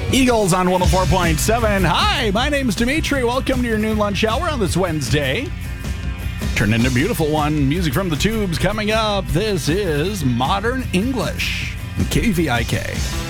Eagles on 104.7. Hi, my name's Dimitri. Welcome to your noon lunch hour on this Wednesday. Turn into a beautiful one. Music from the Tubes coming up. This is Modern English. KVIK.